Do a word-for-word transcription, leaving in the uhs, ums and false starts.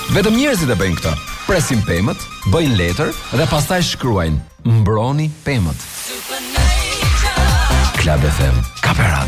Vetëm njerëzit e bëjnë këtë. Presin pemët, bëjnë letër dhe pastaj shkruajnë: mbroni pemët. Club F M, Kaperat.